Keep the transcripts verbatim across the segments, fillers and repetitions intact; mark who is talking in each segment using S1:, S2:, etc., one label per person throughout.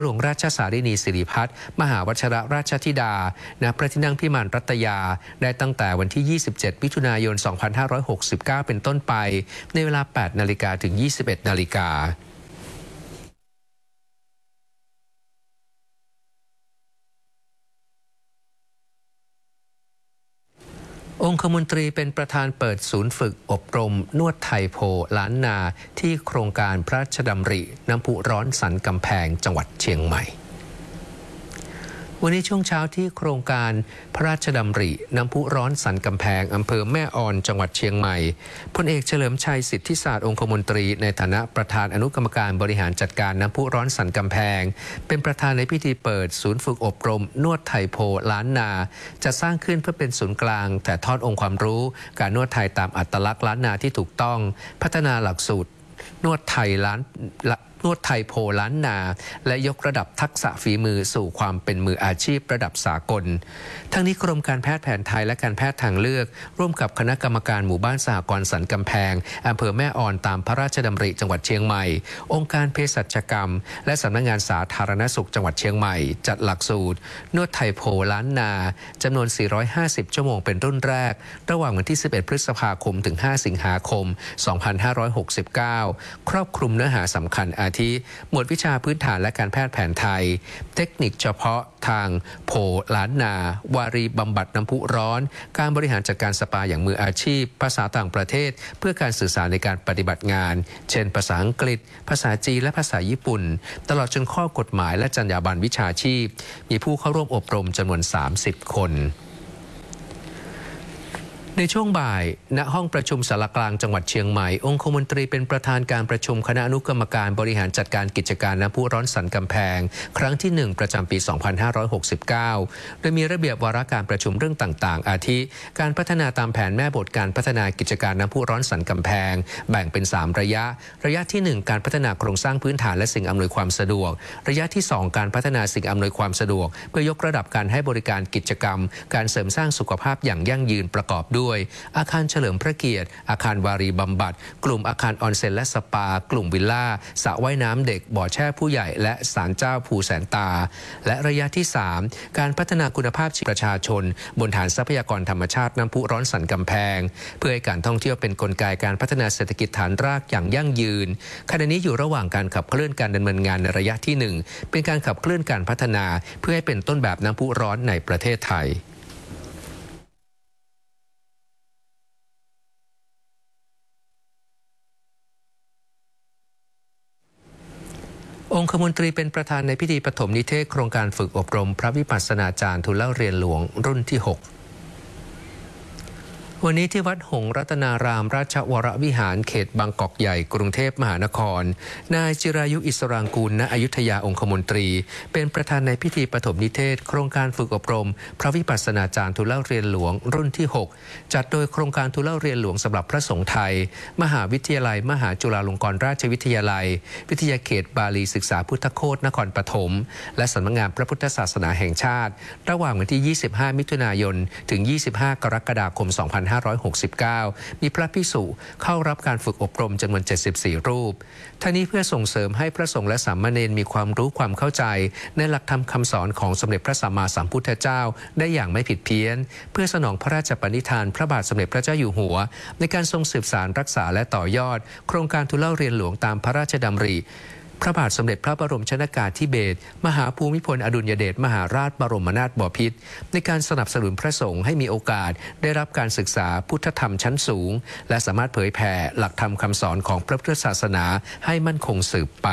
S1: หลวงราชสารินีสิริพัฒน์มหาวชิรราชธิดาณพระที่นั่งพิมานรัตยาได้ตั้งแต่วันที่ยี่สิบเจ็ดมิถุนายนสองพันห้าร้อยหกสิบเก้าเป็นต้นไปในเวลาแปดนาฬิกาถึงยี่สิบเอ็ดนาฬิกาองคมนตรีเป็นประธานเปิดศูนย์ฝึกอบรมนวดไทยโพล้านนาที่โครงการพระราชดำริน้ำพุร้อนสันกำแพงจังหวัดเชียงใหม่วันนี้ช่วงเช้าที่โครงการพระราชดำริน้ำพุร้อนสันกำแพงอำเภอแม่ออนจังหวัดเชียงใหม่พลเอกเฉลิมชัยสิทธิศาสตร์องคมนตรีในฐานะประธานอนุกรรมการบริหารจัดการน้ำพุร้อนสันกำแพงเป็นประธานในพิธีเปิดศูนย์ฝึกอบรมนวดไทยโพล้านนาจะสร้างขึ้นเพื่อเป็นศูนย์กลางแต่ทอดองค์ความรู้การนวดไทยตามอัตลักษณ์ล้านนาที่ถูกต้องพัฒนาหลักสูตรนวดไทยล้านนวดไทยโพล้านนาและยกระดับทักษะฝีมือสู่ความเป็นมืออาชีพระดับสากลทั้งนี้กรมการแพทย์แผนไทยและการแพทย์ทางเลือกร่วมกับคณะกรรมการหมู่บ้านสหกรณ์สันกำแพงอำเภอแม่ออนตามพระราชดำริจังหวัดเชียงใหม่องค์การเภสัชกรรมและสำนักงานสาธารณสุขจังหวัดเชียงใหม่จัดหลักสูตรนวดไทยโพล้านนาจำนวนสี่ร้อยห้าสิบชั่วโมงเป็นรุ่นแรกระหว่างวันที่สิบเอ็ดพฤษภาคมถึงห้าสิงหาคมสองพันห้าร้อยหกสิบเก้าครอบคลุมเนื้อหาสำคัญอาทิหมวดวิชาพื้นฐานและการแพทย์แผนไทยเทคนิคเฉพาะทางโพล้านนาวารีบำบัดน้ำพุร้อนการบริหารจัดการสปาอย่างมืออาชีพภาษาต่างประเทศเพื่อการสื่อสารในการปฏิบัติงานเช่นภาษาอังกฤษภาษาจีนและภาษาญี่ปุ่นตลอดจนข้อกฎหมายและจรรยาบรรณวิชาชีพมีผู้เข้าร่วมอบรมจำนวนสามสิบคนในช่วงบ่ายณห้องประชุมสารกลางจังหวัดเชียงใหม่องคมนตรีเป็นประธานการประชุมคณะอนุกรรมการบริหารจัดการกิจการน้ำพุร้อนสันกำแพงครั้งที่หนึ่งประจำปีสองพันห้าร้อยหกสิบเก้าโดยมีระเบียบวาระการประชุมเรื่องต่างๆอาทิการพัฒนาตามแผนแม่บทการพัฒนากิจการน้ำพุร้อนสันกำแพงแบ่งเป็นสามระยะระยะที่หนึ่งการพัฒนาโครงสร้างพื้นฐานและสิ่งอำนวยความสะดวกระยะที่สองการพัฒนาสิ่งอำนวยความสะดวกเพื่อยกระดับการให้บริการกิจกรรมการเสริมสร้างสุขภาพอย่างยั่งยืนประกอบด้วยอาคารเฉลิมพระเกียรติอาคารวารีบำบัดกลุ่มอาคารออนเซ็นและสปากลุ่มวิลล่าสระว่ายน้ำเด็กบ่อแช่ผู้ใหญ่และศาลเจ้าภูแสนตาและระยะที่สามการพัฒนาคุณภาพชีวิตประชาชนบนฐานทรัพยากรธรรมชาติน้ำพุร้อนสันกำแพงเพื่อให้การท่องเที่ยวเป็นกลไกการพัฒนาเศรษฐกิจฐานรากอย่างยั่งยืนขณะนี้อยู่ระหว่างการขับเคลื่อนการดำเนินงานในระยะที่หนึ่งเป็นการขับเคลื่อนการพัฒนาเพื่อให้เป็นต้นแบบน้ำพุร้อนในประเทศไทยองคมนตรีเป็นประธานในพิธีปฐมนิเทศโครงการฝึกอบรมพระวิปัสสนาจารย์ทูลเล่าเรียนหลวงรุ่นที่หกวันนี้ที่วัดหงส์รัตนารามราชวรวิหารเขตบางกอกใหญ่กรุงเทพมหานครนายจิรายุอิสรางกูลณอยุธยาองคมนตรีเป็นประธานในพิธีปฐมนิเทศโครงการฝึกอบรมพระวิปัสสนาจารย์ทูลเล่าเรียนหลวงรุ่นที่หกจัดโดยโครงการทูลเล่าเรียนหลวงสำหรับพระสงฆ์ไทยมหาวิทยาลัยมหาจุฬาลงกรณราชวิทยาลัยวิทยาเขตบาลีศึกษาพุทธโคตนครปฐมและสำนักงานพระพุทธศาสนาแห่งชาติระหว่างวันที่ยี่สิบห้ามิถุนายนถึงยี่สิบห้ากรกฎาคมสองพันห้าร้อยหกสิบเก้ามีพระภิกษุเข้ารับการฝึกอบรมจำนวนเจ็ดสิบสี่รูปทั้งนี้เพื่อส่งเสริมให้พระสงฆ์และสามเณรมีความรู้ความเข้าใจในหลักธรรมคำสอนของสมเด็จพระสัมมาสัมพุทธเจ้าได้อย่างไม่ผิดเพี้ยนเพื่อสนองพระราชปณิธานพระบาทสมเด็จพระเจ้าอยู่หัวในการทรงสืบสานรักษาและต่อยอดโครงการทูลเล่าเรียนหลวงตามพระราชดำริพระบาทสมเด็จพระบรมชนกาธิเบศรมหาภูมิพลอดุลยเดชมหาราชบรมนาถบพิตรในการสนับสนุนพระสงฆ์ให้มีโอกาสได้รับการศึกษาพุทธธรรมชั้นสูงและสามารถเผยแผ่หลักธรรมคำสอนของพระพุทธศาสนาให้มั่นคงสืบไป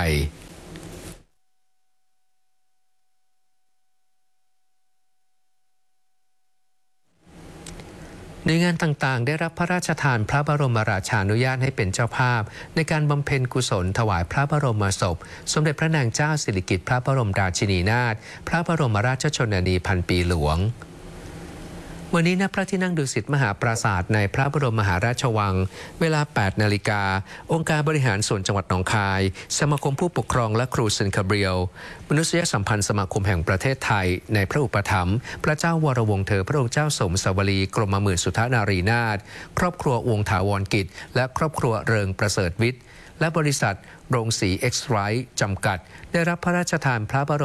S1: ในงานต่างๆได้รับพระราชทานพระบรมราชานุญาตให้เป็นเจ้าภาพในการบำเพ็ญกุศลถวายพระบรมศพสมเด็จพระนางเจ้าสิริกิติ์พระบรมราชินีนาถพระบรมราชชนนีพันปีหลวงวันนี้ณพระที่นั่งดุสิตมหาปราสาทในพระบรมมหาราชวังเวลาแปดนาฬิกาองค์การบริหารส่วนจังหวัดหนองคายสมาคมผู้ปกครองและครูเซนคาเบรียลมนุษยสัมพันธ์สมาคมแห่งประเทศไทยในพระอุปถัมภ์พระเจ้าวรวงศ์เธอพระองค์เจ้าสมสวลีกรมหมื่นสุทธนารีนาถครอบครัววงศ์ถาวรกิจและครอบครัวเริงประเสริฐวิทย์และบริษัทโรงสีเอ็กซ์ไรท์จำกัดได้รับพระราชทานพระบรม